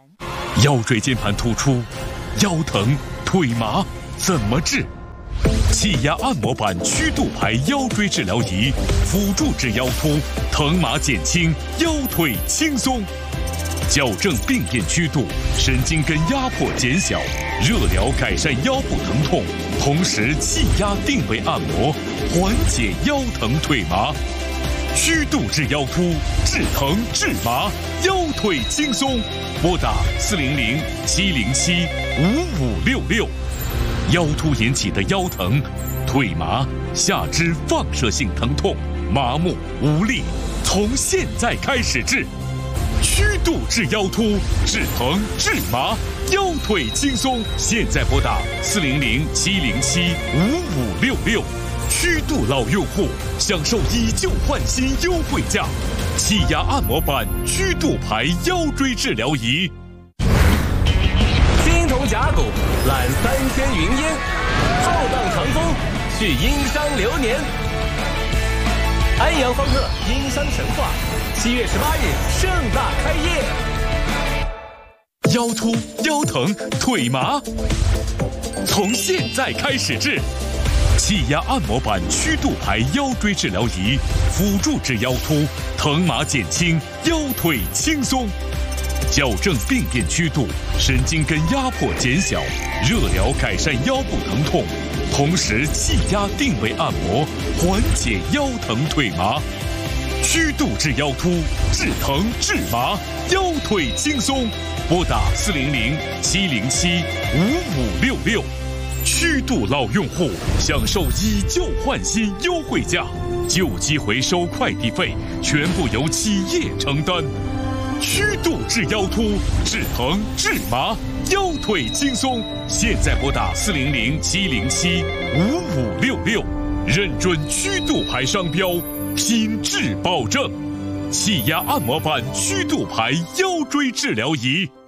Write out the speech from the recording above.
腰椎间盘突出、腰疼、腿麻怎么治？气压按摩板曲度排腰椎治疗仪，辅助治腰突，疼麻减轻，腰腿轻松。矫正病变曲度，神经根压迫减小，热疗改善腰部疼痛，同时气压定位按摩，缓解腰疼腿麻。曲度治腰突，治疼治麻，腰腿轻松。拨打400-707-5566。腰突引起的腰疼、腿麻、下肢放射性疼痛、麻木无力，从现在开始治。曲度治腰突，治疼治麻，腰腿轻松。现在拨打400-707-5566。曲度老用户享受以旧换新优惠价，气压按摩板曲度排腰椎治疗仪。 青铜甲骨揽3000云烟，浩荡长风续殷商流年。安阳方特殷商神话7月18日盛大开业。 腰突、腰疼、腿麻，从现在开始治。气压按摩板曲度排腰椎治疗仪，辅助治腰突，疼麻减轻，腰腿轻松。矫正病变曲度，神经根压迫减小，热疗改善腰部疼痛，同时气压定位按摩，缓解腰疼腿麻。曲度治腰突，治疼治麻，腰腿轻松。拨打400-707-5566。曲度老用户享受以旧换新优惠价，旧机回收快递费全部由企业承担。曲度治腰突，治疼治麻，腰腿轻松。现在拨打400-707-5566，认准曲度牌商标，品质保证。气压按摩板曲度牌腰椎治疗仪。